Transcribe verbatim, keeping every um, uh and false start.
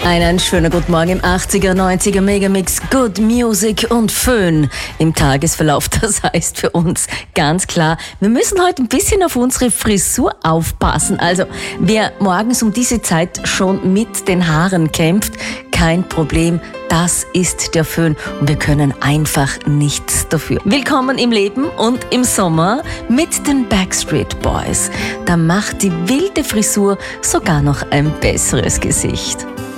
Einen schönen guten Morgen im achtziger, neunziger Megamix Good Music und Föhn im Tagesverlauf. Das heißt für uns ganz klar, wir müssen heute ein bisschen auf unsere Frisur aufpassen. Also wer morgens um diese Zeit schon mit den Haaren kämpft, kein Problem, das ist der Föhn und wir können einfach nichts dafür. Willkommen im Leben und im Sommer mit den Backstreet Boys. Da macht die wilde Frisur sogar noch ein besseres Gesicht.